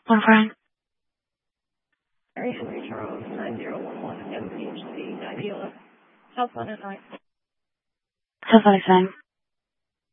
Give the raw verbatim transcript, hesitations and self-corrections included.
One friend. Mary Henry Charles, nine zero one one, M P H C, nine eleven. How fun is night? So funny thing.